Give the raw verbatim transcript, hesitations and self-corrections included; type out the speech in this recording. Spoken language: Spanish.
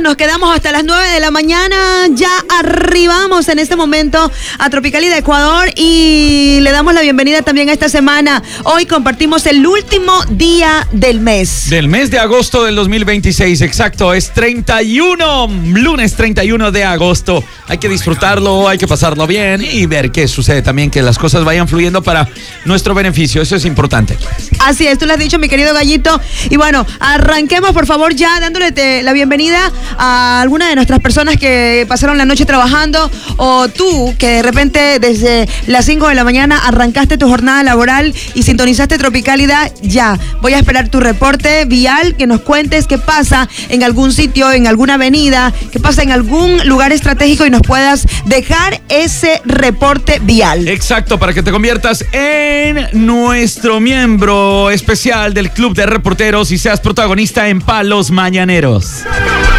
nos quedamos hasta las nueve de la mañana. Ya arribamos en este momento a Tropicali de Ecuador y le damos la bienvenida también a esta semana. Hoy compartimos el último día del mes. Del mes de agosto del dos mil veintiséis, exacto, es treinta y uno, lunes treinta y uno de agosto. Hay que disfrutarlo, hay que pasarlo bien y ver qué sucede también, que las cosas vayan fluyendo para nuestro beneficio, eso es importante. Así es, tú lo has dicho, mi querido Gallito. Y bueno, arranquemos por favor ya dándole te, la bienvenida a alguna de nuestras personas que pasaron la noche trabajando, o tú que de repente desde las cinco de la mañana arrancaste tu jornada laboral y sintonizaste Tropicalidad. Ya, voy a esperar tu reporte vial, que nos cuentes qué pasa en algún sitio, en alguna avenida, qué pasa en algún lugar estratégico y nos puedas dejar ese reporte vial. Exacto, para que te conviertas en nuestro miembro especial del Club de Reporteros y seas protagonista en Palos Mañaneros.